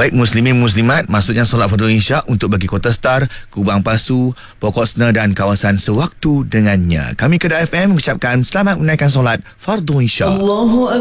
Baik muslimin muslimat, maksudnya solat fardu isyak untuk bagi Kota Star, Kubang Pasu, Pokok Sena dan kawasan sewaktu dengannya. Kami Kedah FM mengucapkan selamat menunaikan solat fardu isyak.